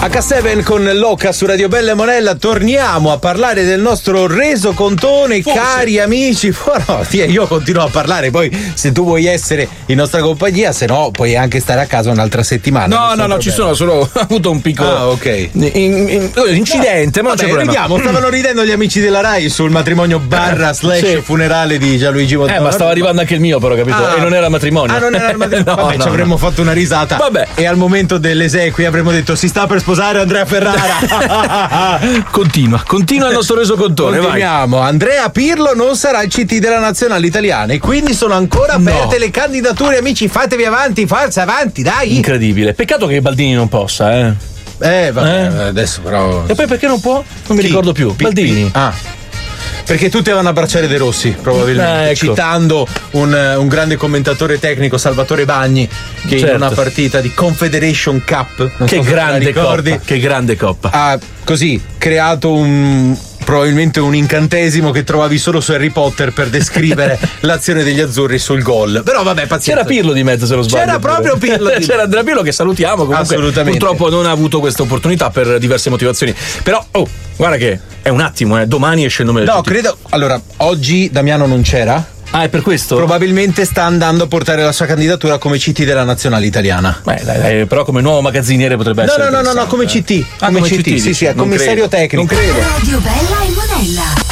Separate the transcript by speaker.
Speaker 1: H7 con Loca su Radio Bella e Monella. Torniamo a parlare del nostro resocontone, cari amici. No, io continuo a parlare, poi se tu vuoi essere in nostra compagnia, se no puoi anche stare a casa un'altra settimana.
Speaker 2: No, ci sono solo avuto un piccolo incidente, ma non c'è problema.
Speaker 1: Vediamo, stavano ridendo gli amici della Rai sul matrimonio / funerale di Gianluigi Montano.
Speaker 2: Ma stava arrivando anche il mio, però, capito? E non era matrimonio.
Speaker 1: Non era il matrimonio. Ci avremmo fatto una risata.
Speaker 2: Vabbè.
Speaker 1: E al momento delle esequie avremmo detto: si sta per sposare Andrea Ferrara.
Speaker 2: Continua il nostro resocontone.
Speaker 1: Continuiamo. Vai. Andrea Pirlo non sarà il CT della nazionale italiana e quindi sono ancora aperte le candidature, amici. Fatevi avanti, forza, avanti, dai.
Speaker 2: Incredibile. Peccato che Baldini non possa,
Speaker 1: vabbè, adesso però.
Speaker 2: E poi perché non può? Non mi ricordo più. Baldini.
Speaker 1: Perché tutti avevano a bracciare De Rossi, probabilmente,
Speaker 2: ecco.
Speaker 1: Citando un grande commentatore tecnico, Salvatore Bagni, che in una partita di Confederation Cup,
Speaker 2: che grande coppa,
Speaker 1: ha così creato probabilmente un incantesimo che trovavi solo su Harry Potter per descrivere l'azione degli azzurri sul gol. Però vabbè, pazienza.
Speaker 2: C'era Pirlo di mezzo, se non sbaglio.
Speaker 1: C'era proprio Pirlo
Speaker 2: c'era Andrea Pirlo, che salutiamo comunque.
Speaker 1: Assolutamente.
Speaker 2: Purtroppo non ha avuto questa opportunità per diverse motivazioni. Però guarda che è un attimo, domani esce il nome del
Speaker 1: No, credo. Allora, oggi Damiano non c'era.
Speaker 2: È per questo?
Speaker 1: Probabilmente sta andando a portare la sua candidatura come CT della nazionale italiana.
Speaker 2: Dai, però come nuovo magazziniere potrebbe essere.
Speaker 1: No, come CT. Come CT, sì, è commissario tecnico.
Speaker 2: Non credo.
Speaker 3: Radio Bella e